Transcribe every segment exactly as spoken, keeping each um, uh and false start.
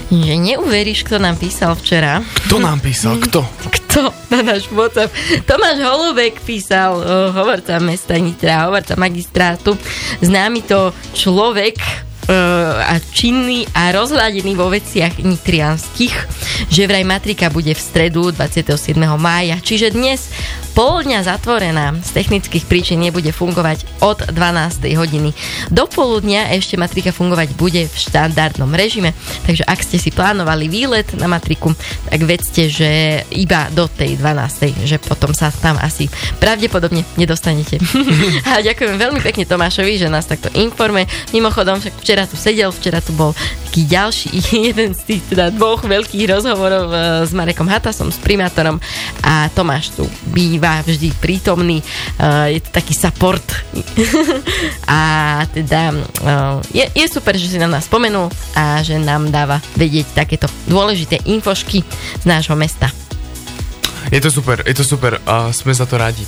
Že neuveríš, kto nám písal včera. Kto nám písal? Kto? Kto? Na náš WhatsApp. Tomáš Holubek písal, uh, hovorca mesta Nitra, hovorca magistrátu. Známy to človek uh, a činný a rozhľadený vo veciach nitrianských, že vraj matrika bude v stredu dvadsiateho siedmeho mája, čiže dnes pol dňa zatvorená, z technických príčin nebude fungovať od dvanástej hodiny. Do poludnia ešte matrika fungovať bude v štandardnom režime, takže ak ste si plánovali výlet na matriku, tak vedzte, že iba do tej dvanástej, že potom sa tam asi pravdepodobne nedostanete. A ďakujem veľmi pekne Tomášovi, že nás takto informuje. Mimochodom, však včera tu sedel, včera tu bol taký ďalší, jeden z tých teda dvoch veľkých rozhovorov s Marekom Hatasom, s primátorom, a Tomáš tu býva vždy prítomný, uh, je to taký support a teda uh, je, je super, že si na nás spomenul a že nám dáva vedieť takéto dôležité infošky z nášho mesta. Je to super, je to super a sme za to radi.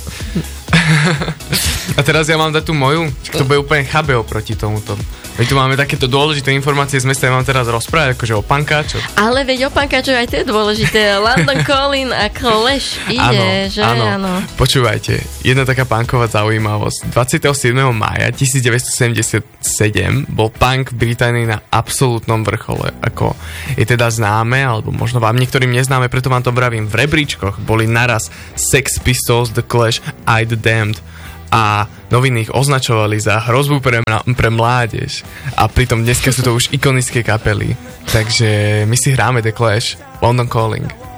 A teraz ja mám dať tú moju, to bude úplne chabé oproti tomuto. My tu máme takéto dôležité informácie z mesta, ja mám teraz rozprávať akože o pankáčoch. Ale veď o pankáčoch aj to je dôležité. London Calling a Clash ide, áno, že áno. áno. Počúvajte, jedna taká punková zaujímavosť. dvadsiateho siedmeho mája devätnásťsedemdesiatsedem bol punk v Británii na absolútnom vrchole. Ako je teda známe, alebo možno vám niektorým neznáme, preto vám to vravím. V rebríčkoch boli naraz Sex Pistols, The Clash, I The Damned. A noviny ich označovali za hrozbu pre, pre mládež. A pritom dneska sú to už ikonické kapely. Takže my si hráme The Clash, London Calling.